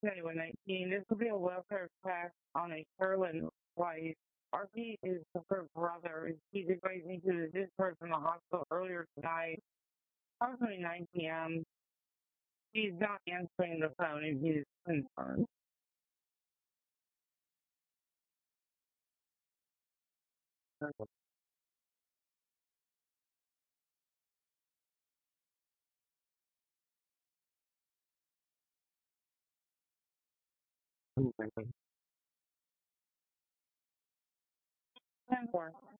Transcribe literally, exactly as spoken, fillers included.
twenty-one nineteen. This will be a welfare check on a Carolyn wife. R P is her brother. He's advised me to discharge from the hospital earlier tonight, approximately nine p.m. He's not answering the phone and he's concerned. ten four.